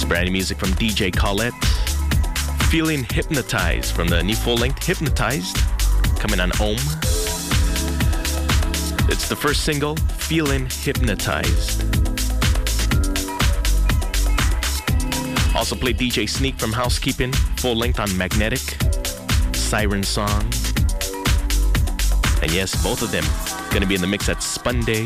Brand new music from DJ Colette. Feeling Hypnotized from the new full-length Hypnotized, coming on Ohm. It's the first single, Feeling Hypnotized. Also played DJ Sneak from Housekeeping, full-length on Magnetic, Siren Song. And yes, both of them going to be in the mix at Spunday.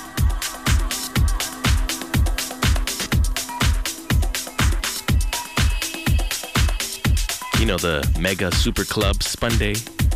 You know, the mega super club Spunday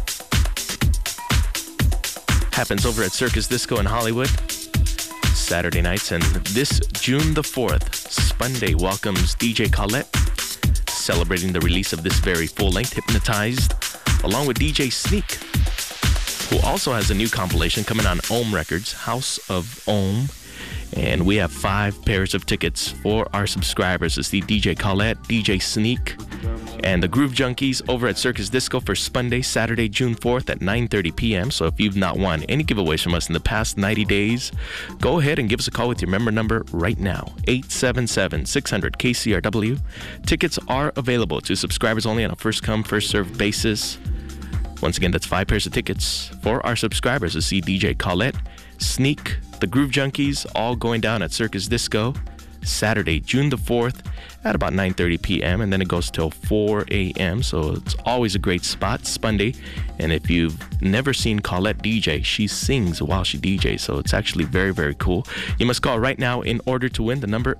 happens over at Circus Disco in Hollywood Saturday nights. And this June the 4th, Spunday welcomes DJ Colette, celebrating the release of this very full-length Hypnotized, along with DJ Sneak, who also has a new compilation coming on Ohm Records, House of Ohm. And we have 5 pairs of tickets for our subscribers to see DJ Colette, DJ Sneak, and the Groove Junkies over at Circus Disco for Spunday, Saturday, June 4th at 9:30 p.m. So if you've not won any giveaways from us in the past 90 days, go ahead and give us a call with your member number right now, 877-600-KCRW. Tickets are available to subscribers only on a first-come, first-served basis. Once again, that's 5 pairs of tickets for our subscribers to see DJ Colette, Sneak, the Groove Junkies, all going down at Circus Disco Saturday, June the 4th at about 9:30 p.m. and then it goes till 4 a.m. So it's always a great spot, Spunday. And if you've never seen Colette DJ, she sings while she DJs, so it's actually very, very cool. You must call right now in order to win. The number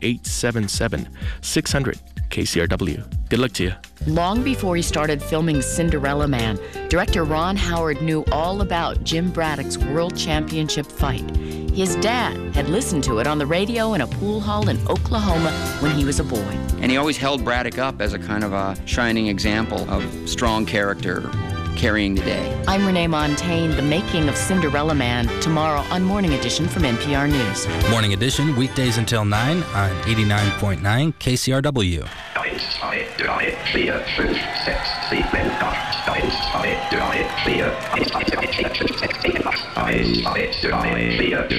877-600-KCRW. Good luck to you. Long before he started filming Cinderella Man, director Ron Howard knew all about Jim Braddock's World Championship fight. His dad had listened to it on the radio in a pool hall in Oklahoma when he was a boy. And he always held Braddock up as a kind of a shining example of strong character carrying the day. I'm Renee Montaigne, the making of Cinderella Man, tomorrow on Morning Edition from NPR News. Morning Edition, weekdays until 9 on 89.9 KCRW. 1, 2, 3, 4, 5, 6, 7, 8, 1, 2, 3, 4, 5, 6,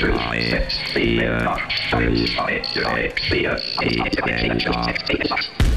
7, 8, 1, 2, 3, 4, 5, 6, 7, 8.